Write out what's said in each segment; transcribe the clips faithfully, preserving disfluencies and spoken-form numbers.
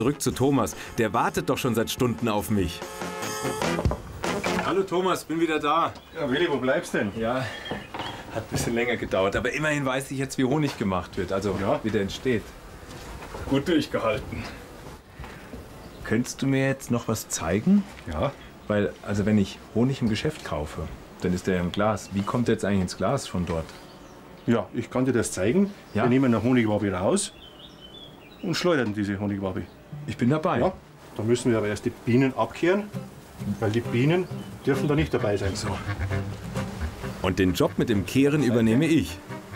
Zurück zu Thomas. Der wartet doch schon seit Stunden auf mich. Hallo Thomas, bin wieder da. Ja, Willi, wo bleibst du denn? Ja, hat ein bisschen länger gedauert. Aber immerhin weiß ich jetzt, wie Honig gemacht wird. Also, ja, wie der entsteht. Gut durchgehalten. Könntest du mir jetzt noch was zeigen? Ja. Weil, also wenn ich Honig im Geschäft kaufe, dann ist der im Glas. Wie kommt der jetzt eigentlich ins Glas von dort? Ja, ich kann dir das zeigen. Ja? Wir nehmen eine Honigwabe raus und schleudern diese Honigwabe. Ich bin dabei. Ja, da müssen wir aber erst die Bienen abkehren, weil die Bienen dürfen da nicht dabei sein. So. Und den Job mit dem Kehren übernehme ich.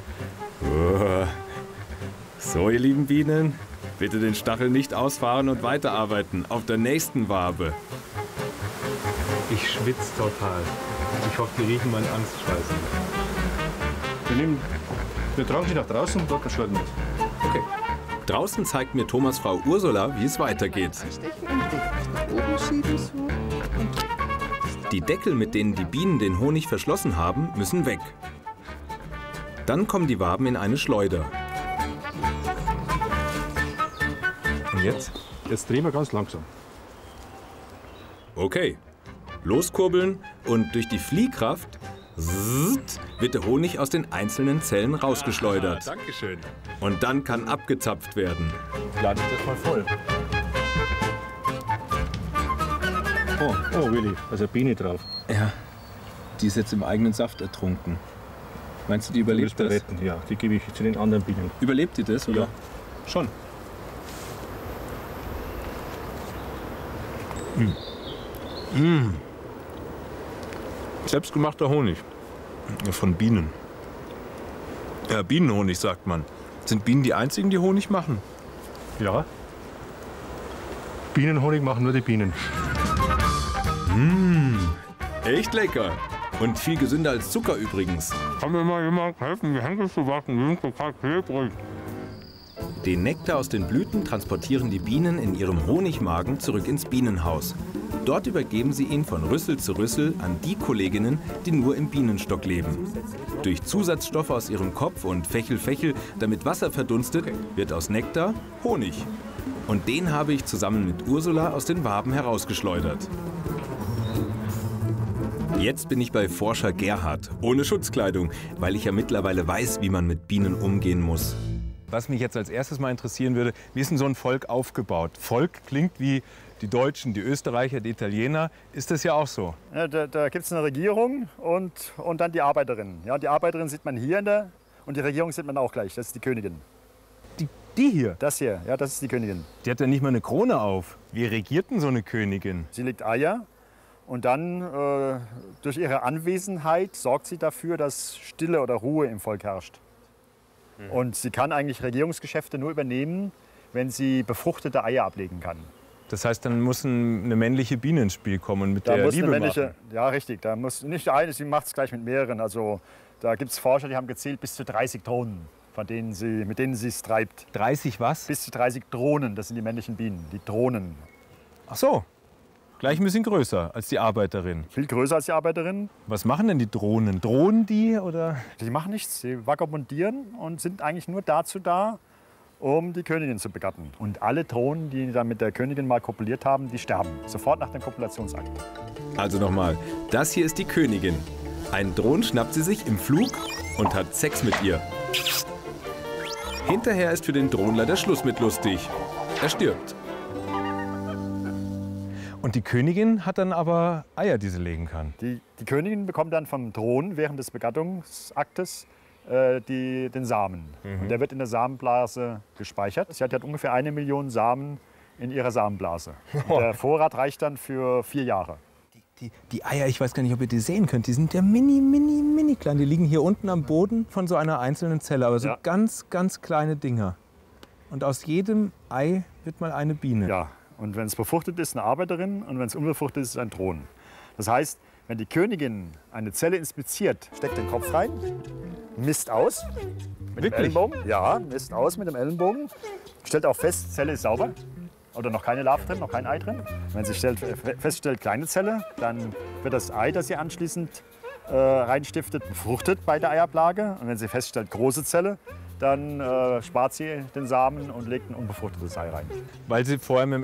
So, ihr lieben Bienen, bitte den Stachel nicht ausfahren und weiterarbeiten. Auf der nächsten Wabe. Ich schwitze total. Ich hoffe, die riechen meinen Angstschweiß. Wir, nehmen, wir tragen sie nach draußen und dort schleudern wir. Okay. Draußen zeigt mir Thomas Frau Ursula, wie es weitergeht. Die Deckel, mit denen die Bienen den Honig verschlossen haben, müssen weg. Dann kommen die Waben in eine Schleuder. Und jetzt? Jetzt drehen wir ganz langsam. Okay. Loskurbeln und durch die Fliehkraft zzzt, wird der Honig aus den einzelnen Zellen rausgeschleudert. Ah, Dankeschön. Und dann kann abgezapft werden. Lade ich das mal voll. Oh, oh Willi, da ist eine Biene drauf. Ja, die ist jetzt im eigenen Saft ertrunken. Meinst du, die überlebt das? Retten. Ja, die gebe ich zu den anderen Bienen. Überlebt die das, oder? Ja. Schon. Mm. Mm. Selbstgemachter Honig. Von Bienen. Ja, Bienenhonig, sagt man. Sind Bienen die einzigen, die Honig machen? Ja. Bienenhonig machen nur die Bienen. Mmh, echt lecker. Und viel gesünder als Zucker übrigens. Kann mir mal jemand helfen, die Henkel zu backen? Die sind total klebrig. Den Nektar aus den Blüten transportieren die Bienen in ihrem Honigmagen zurück ins Bienenhaus. Dort übergeben sie ihn von Rüssel zu Rüssel an die Kolleginnen, die nur im Bienenstock leben. Durch Zusatzstoffe aus ihrem Kopf und Fächel-Fächel, damit Wasser verdunstet, wird aus Nektar Honig. Und den habe ich zusammen mit Ursula aus den Waben herausgeschleudert. Jetzt bin ich bei Forscher Gerhard, ohne Schutzkleidung, weil ich ja mittlerweile weiß, wie man mit Bienen umgehen muss. Was mich jetzt als erstes mal interessieren würde, wie ist denn so ein Volk aufgebaut? Volk klingt wie die Deutschen, die Österreicher, die Italiener. Ist das ja auch so? Ja, da da gibt es eine Regierung und, und dann die Arbeiterinnen. Ja, die Arbeiterinnen sieht man hier in der, und die Regierung sieht man auch gleich. Das ist die Königin. Die, die hier? Das hier, ja, das ist die Königin. Die hat ja nicht mal eine Krone auf. Wie regiert denn so eine Königin? Sie legt Eier und dann äh, durch ihre Anwesenheit sorgt sie dafür, dass Stille oder Ruhe im Volk herrscht. Mhm. Und sie kann eigentlich Regierungsgeschäfte nur übernehmen, wenn sie befruchtete Eier ablegen kann. Das heißt, dann muss eine männliche Biene ins Spiel kommen und mit da der muss Liebe eine männliche, machen. Ja, richtig. Da muss nicht eine, sie macht es gleich mit mehreren. Also da gibt es Forscher, die haben gezählt bis zu dreißig Drohnen, von denen sie, mit denen sie es treibt. dreißig was? Bis zu dreißig Drohnen, das sind die männlichen Bienen, die Drohnen. Ach so, gleich ein bisschen größer als die Arbeiterin. Viel größer als die Arbeiterin. Was machen denn die Drohnen? Drohen die oder? Die machen nichts, sie vagabundieren und sind eigentlich nur dazu da, um die Königin zu begatten. Und alle Drohnen, die dann mit der Königin mal kopuliert haben, die sterben. Sofort nach dem Kopulationsakt. Also nochmal, das hier ist die Königin. Ein Drohnen schnappt sie sich im Flug und hat Sex mit ihr. Hinterher ist für den Drohnler der Schluss mit lustig. Er stirbt. Und die Königin hat dann aber Eier, die sie legen kann. Die, die Königin bekommt dann vom Drohnen während des Begattungsaktes äh, die, den Samen. Mhm. Und der wird in der Samenblase gespeichert. Sie hat, hat ungefähr eine Million Samen in ihrer Samenblase. Und der Vorrat reicht dann für vier Jahre. Die, die, die Eier, ich weiß gar nicht, ob ihr die sehen könnt, die sind ja mini, mini, mini klein. Die liegen hier unten am Boden von so einer einzelnen Zelle, aber so ja. ganz, ganz kleine Dinger. Und aus jedem Ei wird mal eine Biene. Ja. Und wenn es befruchtet ist, eine Arbeiterin, und wenn es unbefruchtet ist, ist es ein Drohnen. Das heißt, wenn die Königin eine Zelle inspiziert, steckt den Kopf rein, misst aus mit Wirklich? dem Ellenbogen. Ja, misst aus mit dem Ellenbogen, stellt auch fest, Zelle ist sauber oder noch keine Larve drin, noch kein Ei drin. Wenn sie stellt, feststellt, kleine Zelle, dann wird das Ei, das sie anschließend äh, reinstiftet, befruchtet bei der Eiablage. Und wenn sie feststellt, große Zelle, dann äh, spart sie den Samen und legt ein unbefruchtetes Ei rein. Weil sie vorher mit dem